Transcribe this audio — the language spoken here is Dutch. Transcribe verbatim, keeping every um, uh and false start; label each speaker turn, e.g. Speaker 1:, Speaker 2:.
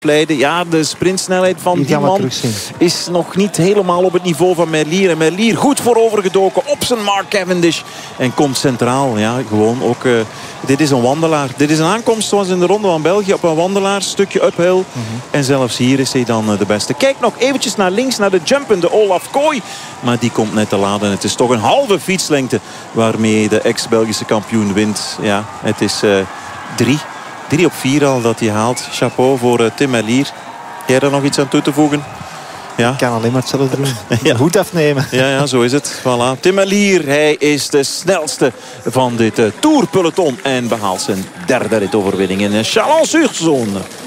Speaker 1: Leiden. Ja, de sprintsnelheid van
Speaker 2: Hier
Speaker 1: die
Speaker 2: gaan we
Speaker 1: man
Speaker 2: terugzien.
Speaker 1: is nog niet helemaal op het niveau van Merlier. En Merlier goed voorovergedoken op zijn Mark Cavendish. En komt centraal. Ja, gewoon ook... Uh, dit is een wandelaar. Dit is een aankomst zoals in de Ronde van België op een wandelaar. Stukje uphill. Mm-hmm. En zelfs hier is hij dan uh, de beste. Kijk nog eventjes naar links, naar de jumpende Olaf Kooi. Maar die komt net te laat. En het is toch een halve fietslengte waarmee de ex-Belgische kampioen wint. Ja, het is uh, drie. Drie op vier al dat hij haalt. Chapeau voor uh, Tim Merlier. Jij daar nog iets aan toe te voegen? Ja.
Speaker 2: Ik kan alleen maar hetzelfde doen.
Speaker 1: Ja.
Speaker 2: Hoed afnemen.
Speaker 1: Ja, ja, zo is het. Voilà. Tim Merlier, hij is de snelste van dit uh, Tourpeloton. En behaalt zijn derde ritoverwinning in Chalon-sur-Saône.